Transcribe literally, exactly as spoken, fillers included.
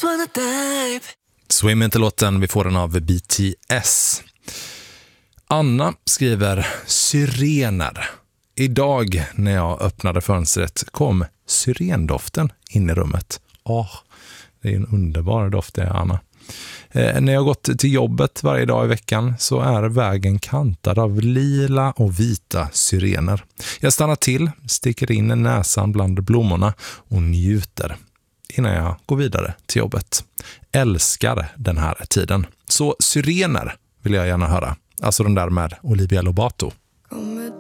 just wanna dive. Swim inte låten, vi får den av B T S. Anna skriver syrener. Idag när jag öppnade fönstret kom syrendoften in i rummet. Åh, det är en underbar doft det, Anna. Eh, när jag gått till jobbet varje dag i veckan så är vägen kantad av lila och vita syrener. Jag stannar till, sticker in näsan bland blommorna och njuter innan jag går vidare till jobbet. Älskar den här tiden. Så syrener vill jag gärna höra. Alltså den där med Olivia Lobato. Kommer